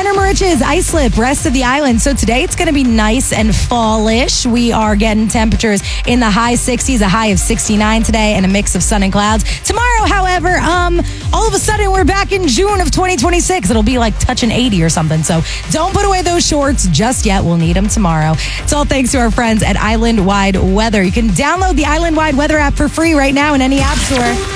Center Moriches, Islip, rest of the island. So today it's going to be nice and fallish. We are getting temperatures in the high 60s, a high of 69 today, and a mix of sun and clouds. Tomorrow, however, all of a sudden we're back in June of 2026. It'll be like touching 80 or something. So don't put away those shorts just yet. We'll need them tomorrow. It's all thanks to our friends at Island Wide Weather. You can download the Island Wide Weather app for free right now in any app store.